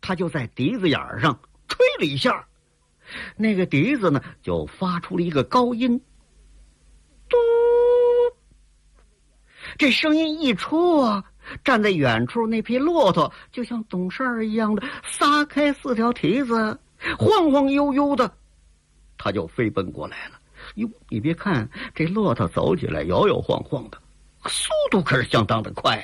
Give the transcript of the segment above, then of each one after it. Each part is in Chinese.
他就在笛子眼上吹了一下，那个笛子呢就发出了一个高音，嘟。这声音一出啊，站在远处那匹骆驼就像懂事儿一样的撒开4条蹄子，晃晃悠悠的，他就飞奔过来了。哟，你别看这骆驼走起来摇摇晃晃的，速度可是相当的快。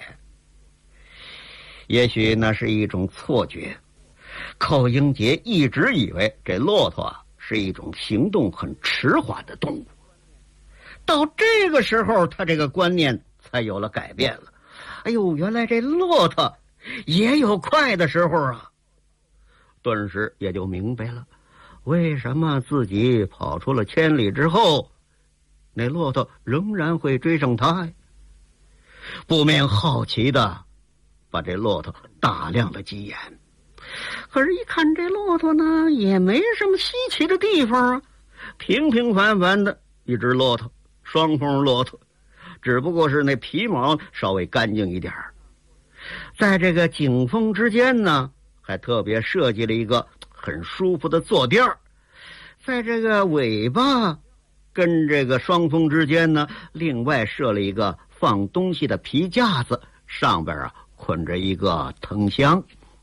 也许那是一种错觉，寇英杰一直以为这骆驼啊是一种行动很迟缓的动物，到这个时候他这个观念才有了改变了。哎呦，原来这骆驼也有快的时候啊！顿时也就明白了，为什么自己跑出了千里之后，那骆驼仍然会追上他。不免好奇的把这骆驼打量了几眼，可是一看这骆驼呢，也没什么稀奇的地方啊，平平凡凡的一只骆驼，双峰骆驼，只不过是那皮毛稍微干净一点。在这个颈峰之间呢，还特别设计了一个很舒服的坐垫儿，在这个尾巴跟这个双峰之间呢，另外设了一个放东西的皮架子，上边啊捆着一个藤箱。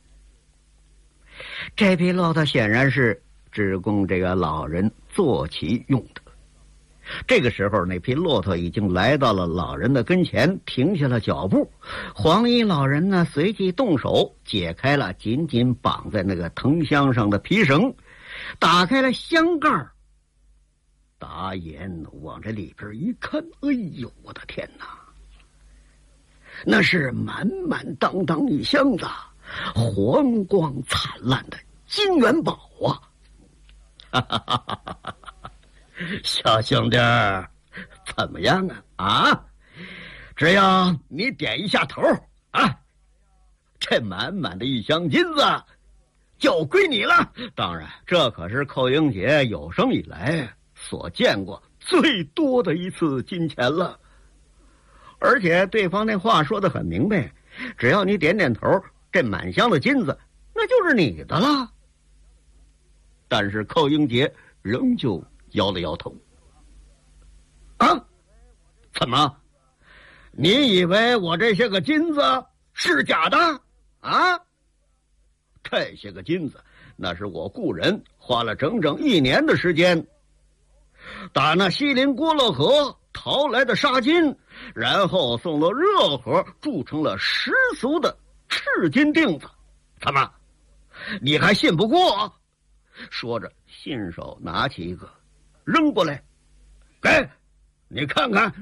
这匹骆驼显然是只供这个老人坐骑用的。这个时候，那匹骆驼已经来到了老人的跟前，停下了脚步。黄衣老人呢，随即动手解开了紧紧绑在那个藤箱上的皮绳，打开了箱盖，打眼往这里边一看，哎呦，我的天哪！那是满满当当一箱子黄光灿烂的金元宝啊！哈哈哈哈哈！小兄弟，怎么样啊？只要你点一下头啊，这满满的一箱金子就归你了。当然，这可是寇英杰有生以来所见过最多的一次金钱了。而且对方那话说得很明白，只要你点点头，这满箱的金子那就是你的了。但是寇英杰仍旧摇了摇头。啊？怎么？你以为我这些个金子是假的啊？这些个金子那是我雇人花了整整1年的时间，打那西林郭勒河淘来的沙金，然后送了热河铸成了10足的赤金锭子。怎么？你还信不过？说着，信手拿起一个扔过来，给你看看。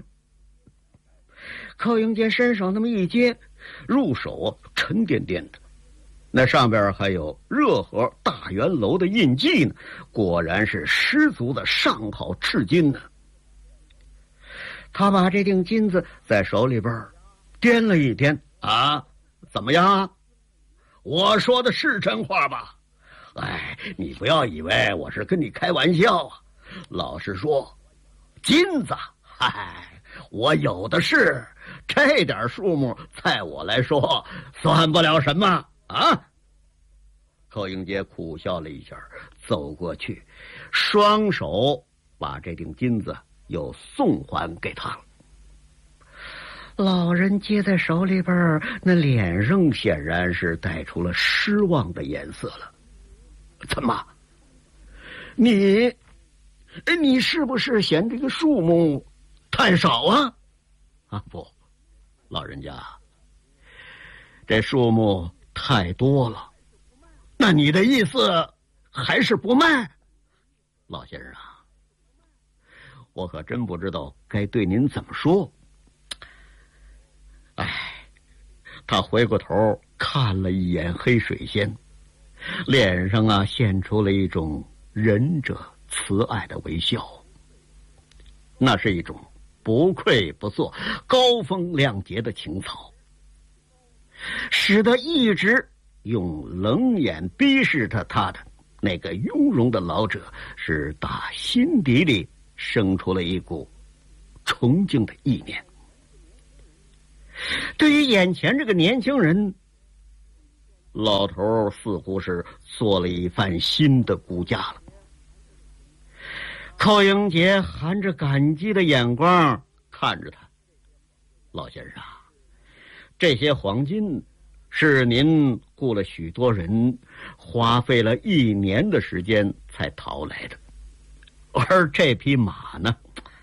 寇英杰伸手那么一接，入手沉甸甸的，那上边还有热河大元楼的印记呢，果然是10足的上好赤金呢。他把这锭金子在手里边掂了一掂，啊，怎么样？我说的是真话吧？哎，你不要以为我是跟你开玩笑啊！老实说，金子，嗨，我有的是，这点数目在我来说算不了什么啊！寇英杰苦笑了一下，走过去，双手把这锭金子又送还给他了。老人接在手里边，那脸上显然是带出了失望的颜色了。怎么？你是不是嫌这个数目太少啊？啊，不，老人家，这数目太多了。那你的意思还是不卖？老先生啊，我可真不知道该对您怎么说。哎，他回过头看了一眼黑水仙，脸上啊现出了一种仁者慈爱的微笑，那是一种不愧不作、高风亮节的情操，使得一直用冷眼逼视他的那个雍容的老者是打心底里生出了一股崇敬的意念。对于眼前这个年轻人， 老头似乎是做了一番新的估价了。寇英杰含着感激的眼光看着他：“老先生，这些黄金是您雇了许多人，花费了1年的时间才淘来的，而这匹马呢，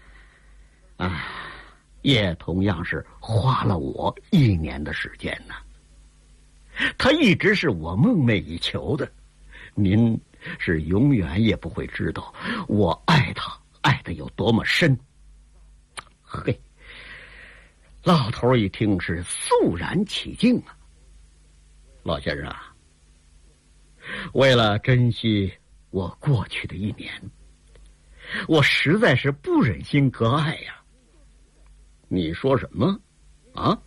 也同样是花了我1年的时间呢。它一直是我梦寐以求的，您是永远也不会知道我爱他爱得有多么深。”嘿，老头一听是肃然起敬啊。老先生啊，为了珍惜我过去的1年，我实在是不忍心割爱呀。你说什么？啊？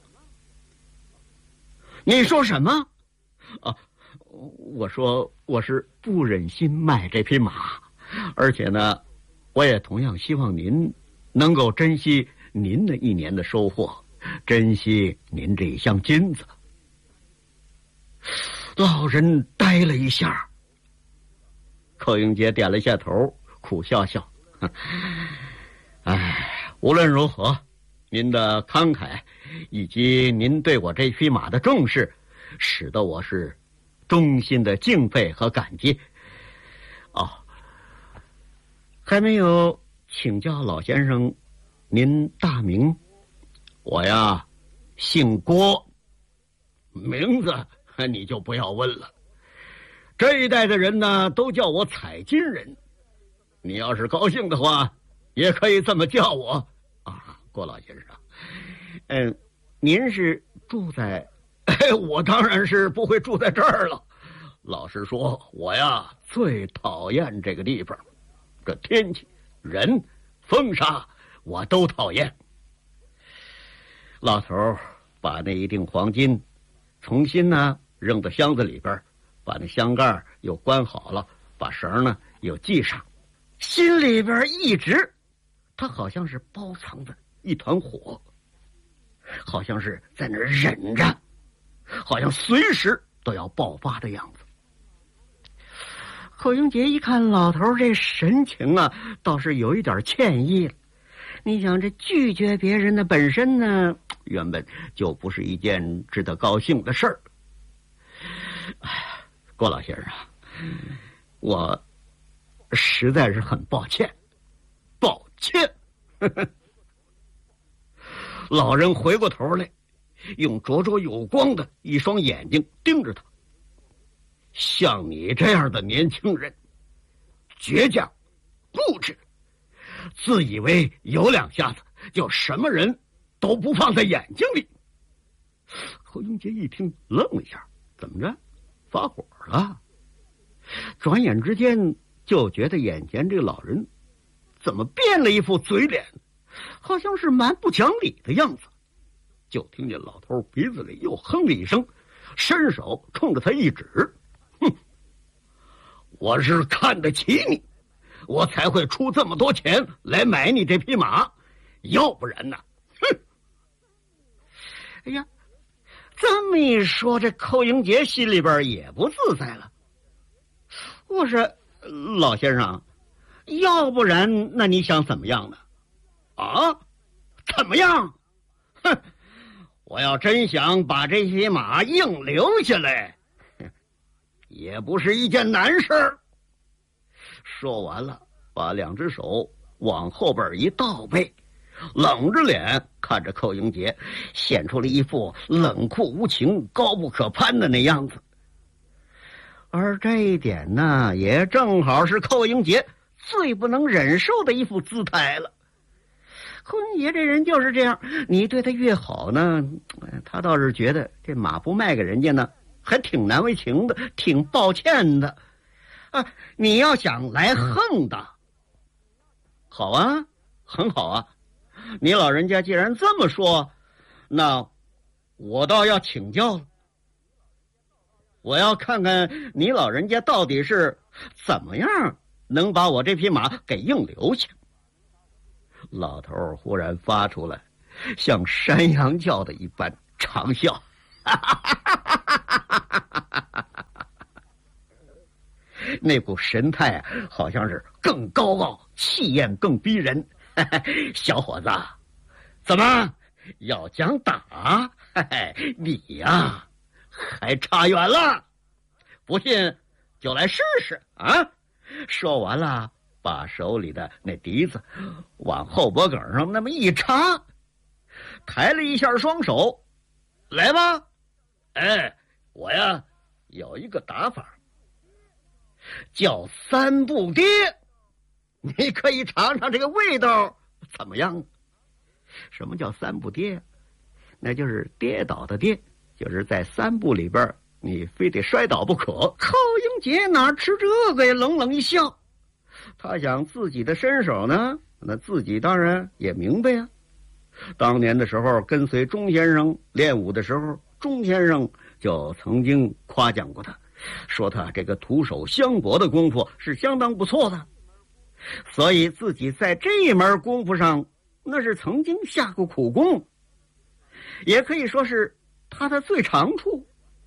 你说什么？啊，我说我是不忍心卖这匹马，而且呢，我也同样希望您能够珍惜您的1年的收获，珍惜您这一箱金子。老人呆了一下，寇英杰点了一下头，苦笑笑：“无论如何，您的慷慨以及您对我这匹马的重视，使得我是衷心的敬佩和感激。还没有请教老先生，您大名？”“我呀，姓郭，名字你就不要问了。这一代的人呢，都叫我采金人。你要是高兴的话，也可以这么叫我啊，郭老先生。您是住在……我当然是不会住在这儿了。老实说，我呀最讨厌这个地方，这天气、人、风沙，我都讨厌。”老头把那一锭黄金重新呢扔到箱子里边，把那箱盖又关好了，把绳呢又系上，心里边一直他好像是包藏着一团火，好像是在那儿忍着，好像随时都要爆发的样子。寇英杰一看老头这神情啊，倒是有一点歉意了。你想，这拒绝别人的本身呢，原本就不是一件值得高兴的事儿。郭老先生，我实在是很抱歉，抱歉。老人回过头来，用灼灼有光的一双眼睛盯着他。像你这样的年轻人，倔强、固执，自以为有2下子，就什么人都不放在眼睛里。侯英杰一听愣了一下，怎么着？发火了？转眼之间就觉得眼前这个老人怎么变了一副嘴脸，好像是蛮不讲理的样子。就听见老头鼻子里又哼了一声，伸手冲着他一指：“哼，我是看得起你，我才会出这么多钱来买你这匹马，要不然呢，哼！”哎呀，这么一说，这寇英杰心里边也不自在了。我说，老先生，要不然那你想怎么样呢？啊？怎么样？哼！我要真想把这匹马硬留下来，也不是一件难事。说完了，把2只手往后边一倒背，冷着脸看着寇英杰，显出了一副冷酷无情、高不可攀的那样子。而这一点呢，也正好是寇英杰最不能忍受的一副姿态了。寇英杰这人就是这样，你对他越好呢，他倒是觉得这马不卖给人家呢，还挺难为情的，挺抱歉的。你要想来横的，好啊，很好啊。你老人家既然这么说，那我倒要请教了。我要看看你老人家到底是怎么样能把我这匹马给硬留下。老头忽然发出了像山羊叫的一般长笑， 那股神态好像是更高傲，气焰更逼人。小伙子，怎么要讲打？你呀，还差远了。不信就来试试啊！说完了，把手里的那笛子往后脖梗上那么一插，抬了一下双手，来吧。我呀有一个打法，叫三步跌，你可以尝尝这个味道怎么样？什么叫三步跌？那就是跌倒的跌，就是在三步里边你非得摔倒不可。寇英杰哪吃这个呀？冷冷一笑，他想自己的身手呢，那自己当然也明白呀。当年的时候跟随钟先生练武的时候，钟先生就曾经夸奖过他，说他这个徒手相搏的功夫是相当不错的，所以自己在这一门功夫上那是曾经下过苦功，也可以说是他的最长处。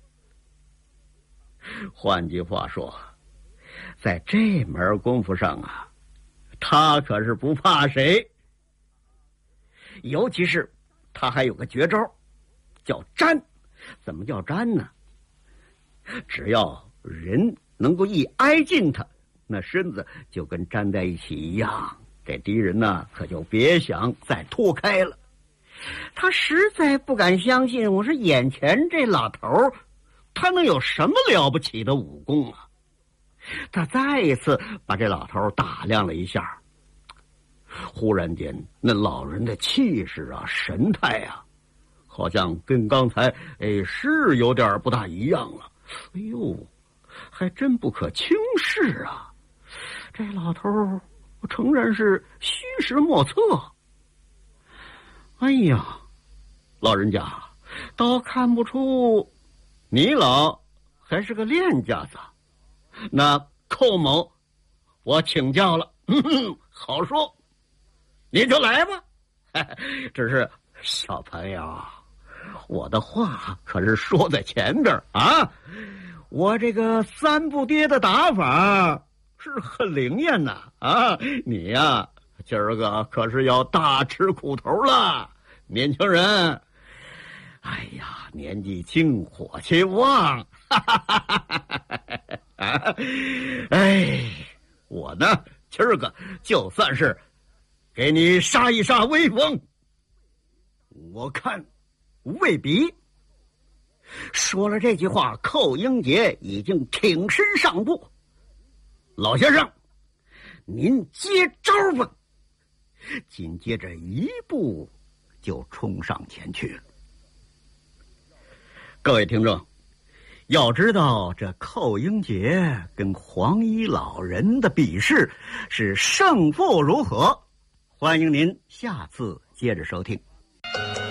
换句话说，在这门功夫上啊，他可是不怕谁。尤其是他还有个绝招，叫粘。怎么叫粘呢？只要人能够一挨近他，那身子就跟粘在一起一样，这敌人呢可就别想再脱开了。他实在不敢相信，我说眼前这老头他能有什么了不起的武功啊？他再一次把这老头打量了一下，忽然间那老人的气势啊，神态啊，好像跟刚才是有点不大一样了。哎呦，还真不可轻视啊！这老头诚然是虚实莫测。哎呀，老人家倒看不出你老还是个练家子。那寇某我请教了，好说，您就来吧。只是小朋友，我的话可是说在前边啊，我这个三步跌的打法是很灵验呐啊！你呀，今儿个可是要大吃苦头了，年轻人。哎呀，年纪轻，火气旺，我呢，今儿个就算是给你杀一杀威风，我看未必。说了这句话，寇英杰已经挺身上步。老先生，您接招吧。紧接着一步就冲上前去了。各位听众，要知道这寇英杰跟黄衣老人的比试是胜负如何，欢迎您下次接着收听。